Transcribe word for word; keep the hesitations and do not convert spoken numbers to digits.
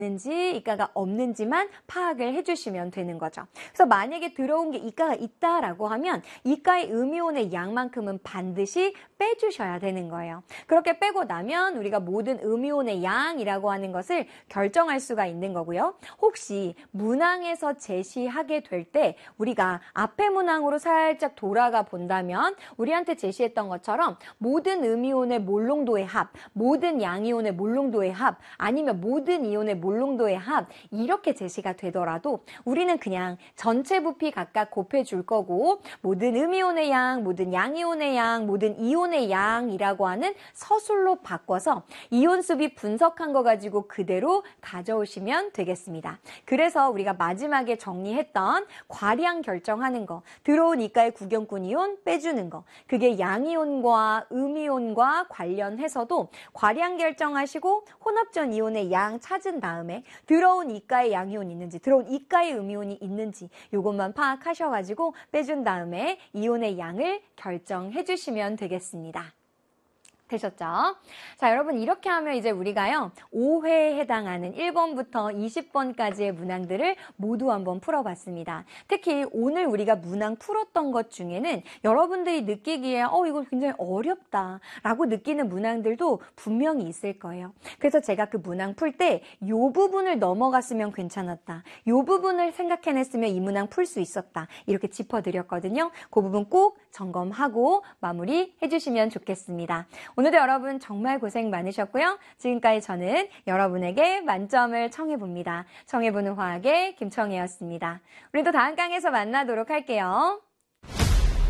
있는지 이가가 없는지만 파악을 해주시면 되는 거죠. 그래서 만약에 들어온 게 이가가 있다라고 하면 이가의 음이온의 양만큼은 반드시 빼주셔야 되는 거예요. 그렇게 빼고 나면 우리가 모든 음이온의 양이라고 하는 것을 결정할 수가 있는 거고요. 혹시 문항에서 제시하게 될 때 우리가 앞에 문항으로 살짝 돌아가 본다면 우리한테 제시했던 것처럼 모든 음이온의 몰농도의 합, 모든 양이온의 몰농도의 합, 아니면 모든 이온의 몰농도의 합 이렇게 제시가 되더라도 우리는 그냥 전체 부피 각각 곱해줄 거고 모든 음이온의 양, 모든 양이온의 양, 모든 이온의 양이라고 하는 서술로 바꿔서 이온수비 분석한 거 가지고 그대로 가져오시면 되겠습니다. 그래서 우리가 마지막에 정리했던 과량 결정하는 거, 들어온 이가의 구경꾼 이온 빼주는 거, 그게 양이온과 음이온과 관련해서도 과량 결정하시고 혼합전 이온의 양 찾은 다음에 들어온 이가의 양이온이 있는지, 들어온 이가의 음이온이 있는지 이것만 파악하셔가지고 빼준 다음에 이온의 양을 결정해 주시면 되겠습니다. 되셨죠? 자, 여러분 이렇게 하면 이제 우리가요 오 회에 해당하는 일 번부터 이십 번까지의 문항들을 모두 한번 풀어봤습니다. 특히 오늘 우리가 문항 풀었던 것 중에는 여러분들이 느끼기에 어 이거 굉장히 어렵다 라고 느끼는 문항들도 분명히 있을 거예요. 그래서 제가 그 문항 풀 때 이 부분을 넘어갔으면 괜찮았다, 이 부분을 생각해냈으면 이 문항 풀 수 있었다 이렇게 짚어드렸거든요. 그 부분 꼭 점검하고 마무리 해주시면 좋겠습니다. 오늘도 여러분 정말 고생 많으셨고요. 지금까지 저는 여러분에게 만점을 청해봅니다. 청해보는 화학의 김청혜였습니다. 우리 또 다음 강에서 만나도록 할게요.